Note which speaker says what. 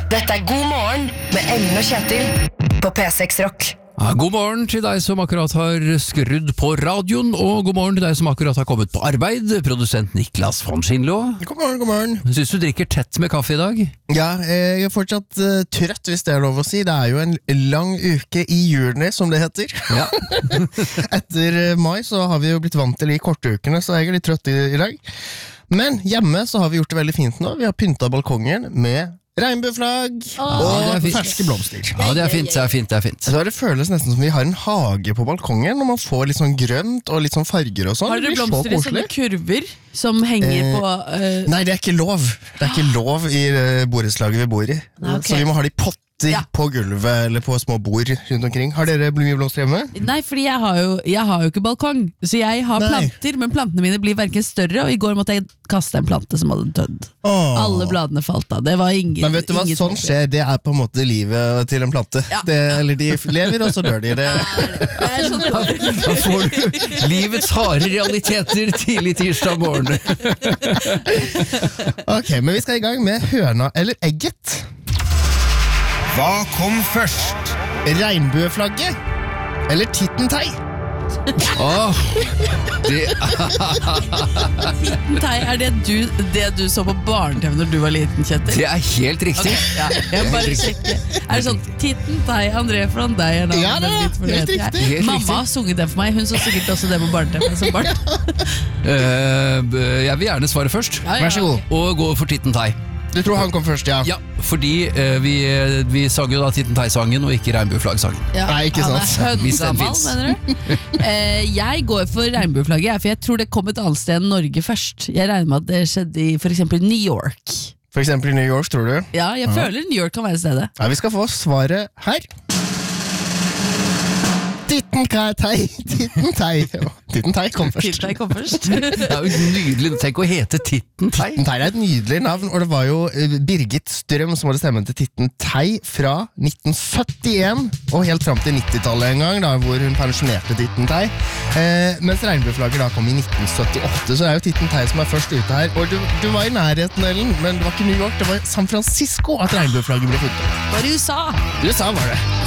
Speaker 1: Dette God morgen med Ellen og Kjetil på P6 Rock.
Speaker 2: Ja, god morgen til deg som akkurat har skrudd på radioen, og god morgen til deg som akkurat har kommet på arbeid, produsent Niklas von Schindlå.
Speaker 3: God morgen.
Speaker 2: Synes du drikker tett med kaffe i dag?
Speaker 3: Ja, jeg er fortsatt trøtt, hvis det er lov å si. Det er jo en lang uke i juni, som det heter.
Speaker 2: Ja.
Speaker 3: Etter mai så har vi jo blitt vant til de korte ukene, så jeg er litt trøtt i dag. Men hjemme så har vi gjort det veldig fint nå. Vi har pyntet balkongen med regnbueflagg og ferske blomster.
Speaker 2: Ja, det er fint.
Speaker 3: Så det føles nesten som vi har en hage på balkongen, når man får litt sånn grønt og litt sånn farger og sånn.
Speaker 4: Har dere blomster i sånne kurver som henger på...
Speaker 3: Nei, det er ikke lov. Det er ikke lov i borettslaget vi bor i.
Speaker 4: Okay.
Speaker 3: Så vi må ha de potter på gulvet eller på små bord rundt omkring. Har dere mye blomster hjemme?
Speaker 4: Nei, fordi jeg har jo ikke balkong. Så jeg har planter, men plantene mine blir hverken større, og i går måtte jeg kaste en plante som hadde dødd. Alle bladene falt av. Det var ingen...
Speaker 3: Men vet du hva, sånn skjer, det er på en måte livet til en plante.
Speaker 4: Ja.
Speaker 3: Eller de lever, og så dør de det.
Speaker 4: Det er sånn
Speaker 2: Da får du livets harde realiteter tidlig tirsdag morgen.
Speaker 3: Ok, men vi skal i gang med høna eller egget.
Speaker 5: Hva kom først?
Speaker 3: Regnbueflagget eller tittentei?
Speaker 4: Tittentei, er det du så på barne-TV når du var liten, Kjetil?
Speaker 2: Det er helt riktig.
Speaker 4: Okay, ja, jeg bare sjekker. Er det sånn, tittentei, André von Dei er
Speaker 3: Ja, det er helt riktig.
Speaker 4: Mamma har sunget den for meg, hun så sikkert også det på barne-TV som barn.
Speaker 2: Jeg vil gjerne svare først.
Speaker 4: Ja,
Speaker 3: Vær så god.
Speaker 2: Og gå for Tittentei.
Speaker 3: Du tror han kom først, ja?
Speaker 2: Ja, fordi vi sang jo da Tittentei-sangen og ikke regnbueflaggsangen.
Speaker 4: Ja,
Speaker 3: Nei, ikke sant.
Speaker 2: Hvis den
Speaker 4: Høngammal,
Speaker 2: finnes.
Speaker 4: mener du? Jeg går for regnbueflagget, for jeg tror det kom et annet sted enn Norge først. Jeg regner med at det skjedde i for eksempel New York.
Speaker 3: For eksempel i New York, tror du?
Speaker 4: Ja, jeg føler New York kan være stedet.
Speaker 3: Ja, vi skal få svaret her. Tittentei kom først.
Speaker 4: Tittentei kom først.
Speaker 2: Det er jo nydelig. Tenk å hete Tittentei.
Speaker 3: Tittentei er et nydelig navn, og det var jo Birgit Strøm som hadde stemmen til Tittentei fra 1971 og helt fram til 90-tallet en gang, da, hvor hun pensjonerte Tittentei. Mens regnbueflagget da kom i 1978, så det er jo Tittentei som er først ute her. Og du var i nærheten, Ellen, men det var ikke New York, det var San Francisco at regnbueflagget ble funnet.
Speaker 4: Var i USA.
Speaker 3: USA var det.